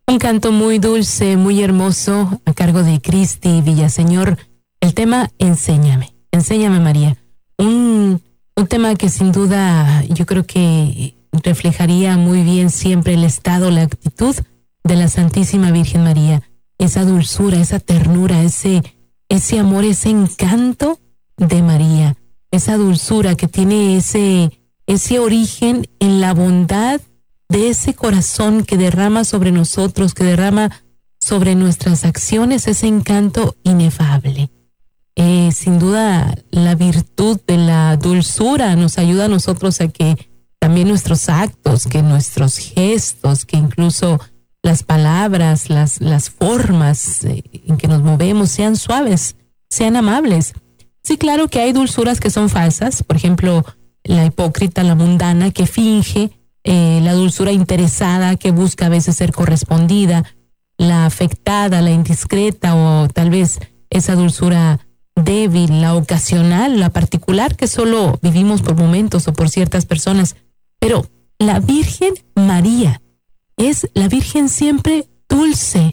Un canto muy dulce, muy hermoso, a cargo de Cristi Villaseñor. El tema Enséñame, Enséñame María. Un tema que sin duda yo creo que reflejaría muy bien siempre el estado, la actitud de la Santísima Virgen María. Esa dulzura, esa ternura, ese amor, ese encanto de María. Esa dulzura que tiene ese origen en la bondad de ese corazón que derrama sobre nosotros, que derrama sobre nuestras acciones, ese encanto inefable. Sin duda, la virtud de la dulzura nos ayuda a nosotros a que también nuestros actos, que nuestros gestos, que incluso las palabras, las formas en que nos movemos sean suaves, sean amables. Sí, claro que hay dulzuras que son falsas, por ejemplo, la hipócrita, la mundana, que finge, la dulzura interesada que busca a veces ser correspondida, la afectada, la indiscreta o tal vez esa dulzura débil, la ocasional, la particular que solo vivimos por momentos o por ciertas personas. Pero la Virgen María es la Virgen siempre dulce,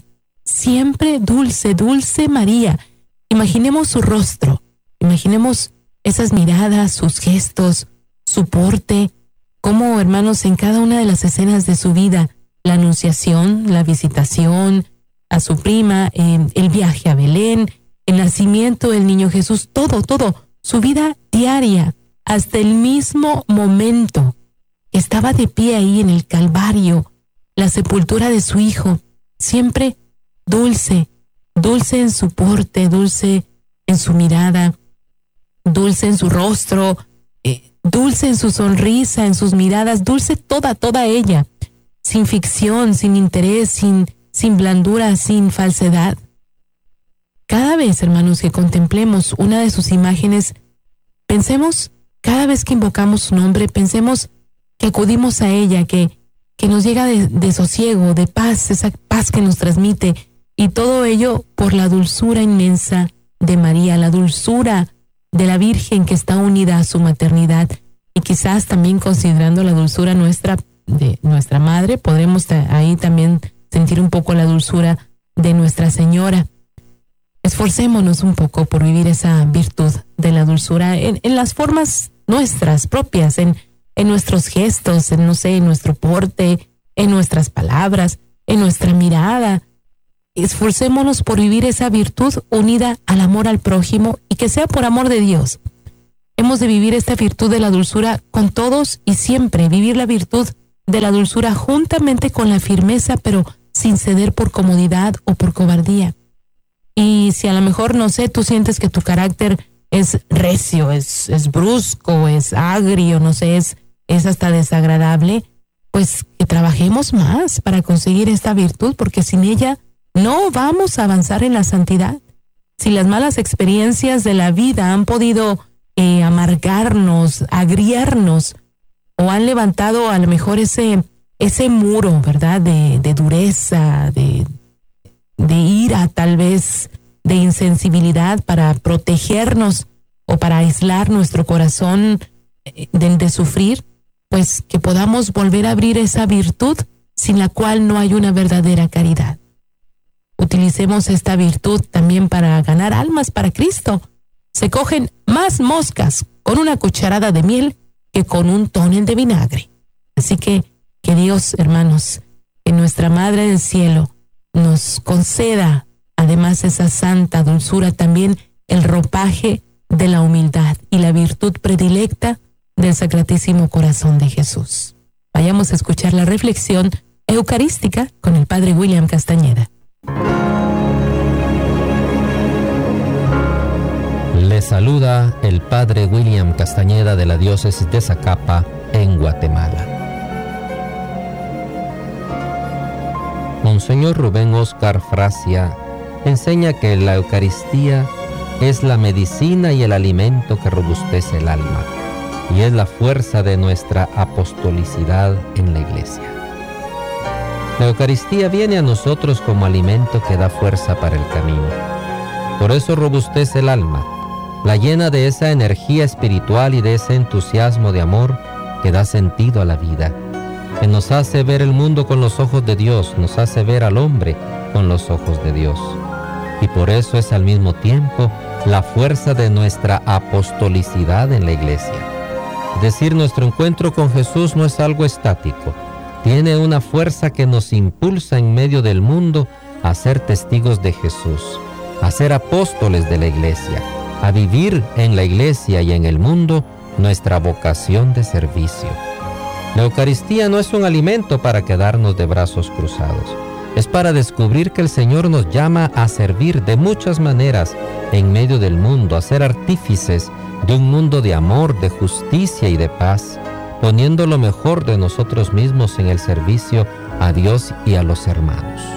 dulce María. Imaginemos su rostro, imaginemos esas miradas, sus gestos, su porte, como, hermanos, en cada una de las escenas de su vida, la anunciación, la visitación a su prima, el viaje a Belén, el nacimiento del niño Jesús, todo, su vida diaria, hasta el mismo momento que estaba de pie ahí en el Calvario, la sepultura de su hijo, siempre dulce en su porte, dulce en su mirada, dulce en su rostro, dulce en su sonrisa, en sus miradas, dulce toda ella, sin ficción, sin interés, sin blandura, sin falsedad. Cada vez, hermanos, que contemplemos una de sus imágenes, pensemos, cada vez que invocamos su nombre, pensemos que acudimos a ella, que nos llega de sosiego, de paz, esa paz que nos transmite, y todo ello por la dulzura inmensa de María, la dulzura de la Virgen que está unida a su maternidad, y quizás también considerando la dulzura de nuestra madre, podremos ahí también sentir un poco la dulzura de Nuestra Señora. Esforcémonos un poco por vivir esa virtud de la dulzura en las formas nuestras propias, en nuestros gestos, en nuestro porte, en nuestras palabras, en nuestra mirada. Esforcémonos por vivir esa virtud unida al amor al prójimo y que sea por amor de Dios. Hemos de vivir esta virtud de la dulzura con todos y siempre, vivir la virtud de la dulzura juntamente con la firmeza, pero sin ceder por comodidad o por cobardía. Y si a lo mejor, no sé, tú sientes que tu carácter es recio, es brusco, es agrio, no sé, es hasta desagradable, pues que trabajemos más para conseguir esta virtud, porque sin ella no vamos a avanzar en la santidad. Si las malas experiencias de la vida han podido amargarnos, agriarnos, o han levantado a lo mejor ese muro, ¿verdad?, de dureza, de ira, tal vez, de insensibilidad para protegernos o para aislar nuestro corazón de sufrir, pues que podamos volver a abrir esa virtud sin la cual no hay una verdadera caridad. Utilicemos esta virtud también para ganar almas para Cristo. Se cogen más moscas con una cucharada de miel que con un tonel de vinagre. Así que Dios, hermanos, que nuestra Madre del Cielo nos conceda, además esa santa dulzura, también el ropaje de la humildad y la virtud predilecta del Sacratísimo Corazón de Jesús. Vayamos a escuchar la reflexión eucarística con el Padre William Castañeda. Le saluda el Padre William Castañeda de la Diócesis de Zacapa, en Guatemala. Monseñor Rubén Óscar Frasia enseña que la Eucaristía es la medicina y el alimento que robustece el alma, y es la fuerza de nuestra apostolicidad en la Iglesia. La Eucaristía viene a nosotros como alimento que da fuerza para el camino. Por eso robustece el alma, la llena de esa energía espiritual y de ese entusiasmo de amor que da sentido a la vida, que nos hace ver el mundo con los ojos de Dios, nos hace ver al hombre con los ojos de Dios. Y por eso es al mismo tiempo la fuerza de nuestra apostolicidad en la iglesia. Es decir, nuestro encuentro con Jesús no es algo estático, tiene una fuerza que nos impulsa en medio del mundo a ser testigos de Jesús, a ser apóstoles de la iglesia, a vivir en la iglesia y en el mundo nuestra vocación de servicio. La Eucaristía no es un alimento para quedarnos de brazos cruzados, es para descubrir que el Señor nos llama a servir de muchas maneras en medio del mundo, a ser artífices de un mundo de amor, de justicia y de paz, poniendo lo mejor de nosotros mismos en el servicio a Dios y a los hermanos.